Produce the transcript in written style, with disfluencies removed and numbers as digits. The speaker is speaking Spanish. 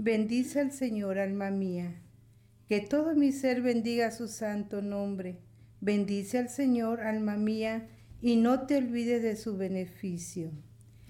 Bendice al Señor, alma mía. Que todo mi ser bendiga su santo nombre. Bendice al Señor, alma mía, y no te olvides de su beneficio.